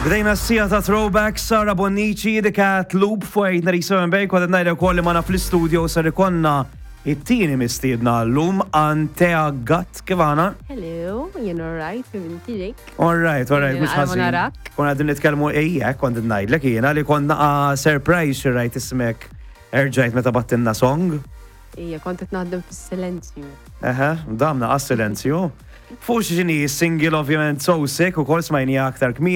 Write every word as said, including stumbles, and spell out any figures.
Bdejna s-sija ta' throwback, Sara Bonnici, dik għat loop fuq Narisa Mbej, kwa d-najda kolli mana fl-studio sar ikonna it-tieni mistiedna l-lum Antea Gatt, kif għana? Hello, you're alright, inti dik. Alright, alright, mux ħazin. narak. Konna għadin nitkelmu ejjek, konna d-najdlek jena li konna a surprise xirrajt ismek erġajt meta battinna song. Ija, kontet naħdem fis-silenzju. Eħe, damna għas-silenzju. Fuq xini single ovvjament So Sick u kol smajni aktar kmini.